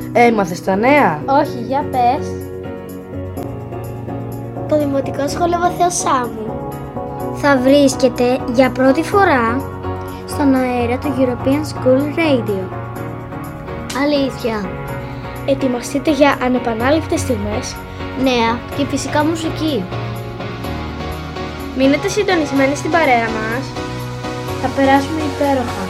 Έμαθες τα νέα? Όχι, για πες. Το Δημοτικό Σχολείο Βαθέως Σάμου θα βρίσκεται για πρώτη φορά στον αέρα του European School Radio. Αλήθεια. Ετοιμαστείτε για ανεπανάληπτες στιγμές, Νέα και φυσικά μουσική. μείνετε συντονισμένοι στην παρέα μας, θα περάσουμε υπέροχα.